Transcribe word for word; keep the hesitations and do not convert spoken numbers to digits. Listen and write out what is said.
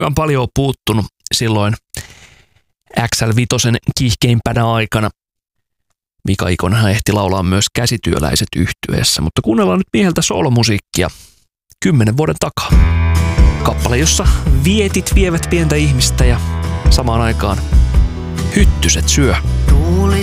on paljon puuttunut silloin X L viisi kiihkeimpänä aikana. Mika Ikonenhan ehti laulaa myös Käsityöläiset -yhtyeessä, mutta kuunnellaan nyt mieheltä soolomusiikkia kymmenen vuoden takaa. Kappale, jossa vietit vievät pientä ihmistä ja samaan aikaan hyttyset syö.